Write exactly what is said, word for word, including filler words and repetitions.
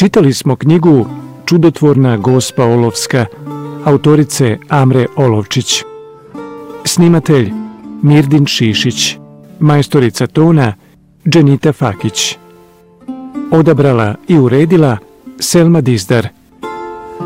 Čitali smo knjigu Čudotvorna Gospa Olovska, autorice Amre Olovčić. Snimatelj Mirdin Šišić, majstorica tona Dženita Fakić. Odabrala i uredila Selma Dizdar.